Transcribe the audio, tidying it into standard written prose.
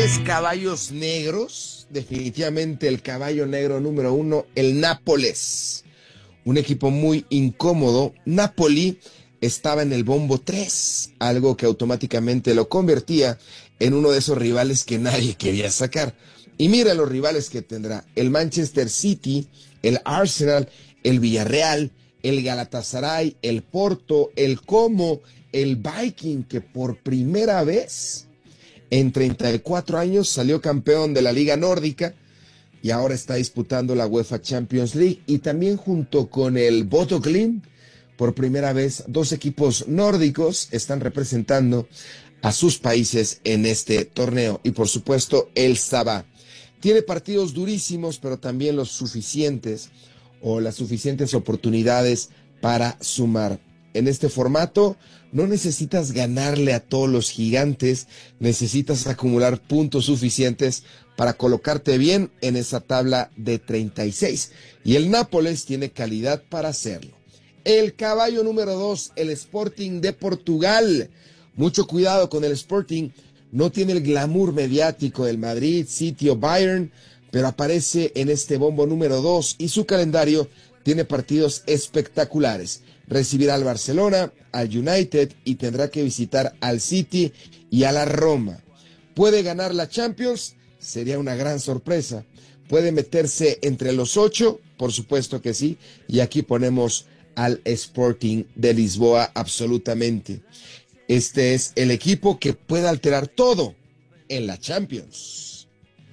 tres caballos negros, definitivamente el caballo negro número uno, el Nápoles. Un equipo muy incómodo. Napoli estaba en el bombo 3, algo que automáticamente lo convertía en uno de esos rivales que nadie quería sacar. Y mira los rivales que tendrá: el Manchester City, el Arsenal, el Villarreal, el Galatasaray, el Porto, el Como, el Viking, que por primera vez en 34 años salió campeón de la Liga Nórdica y ahora está disputando la UEFA Champions League. Y también junto con el Bodo Glimt, por primera vez, dos equipos nórdicos están representando a sus países en este torneo. Y por supuesto, el Sabah. Tiene partidos durísimos, pero también los suficientes o las suficientes oportunidades para sumar. En este formato no necesitas ganarle a todos los gigantes, necesitas acumular puntos suficientes para colocarte bien en esa tabla de 36. Y el Nápoles tiene calidad para hacerlo. El caballo número 2, el Sporting de Portugal. Mucho cuidado con el Sporting. No tiene el glamour mediático del Madrid, City o Bayern, pero aparece en este bombo número 2 y su calendario tiene partidos espectaculares. Recibirá al Barcelona, al United y tendrá que visitar al City y a la Roma. ¿Puede ganar la Champions? Sería una gran sorpresa. ¿Puede meterse entre los 8? Por supuesto que sí. Y aquí ponemos al Sporting de Lisboa absolutamente. Este es el equipo que puede alterar todo en la Champions.